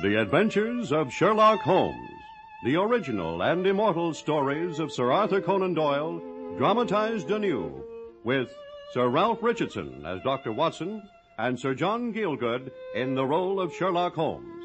The Adventures of Sherlock Holmes, the original and immortal stories of Sir Arthur Conan Doyle, dramatized anew, with Sir Ralph Richardson as Dr. Watson and Sir John Gielgud in the role of Sherlock Holmes.